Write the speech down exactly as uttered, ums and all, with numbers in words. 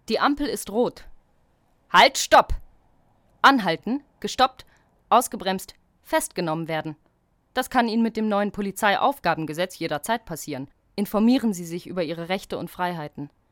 Die Ampel ist rot. Halt, stopp! Anhalten, gestoppt, ausgebremst, festgenommen werden. Das kann Ihnen mit dem neuen Polizeiaufgabengesetz jederzeit passieren. Informieren Sie sich über Ihre Rechte und Freiheiten.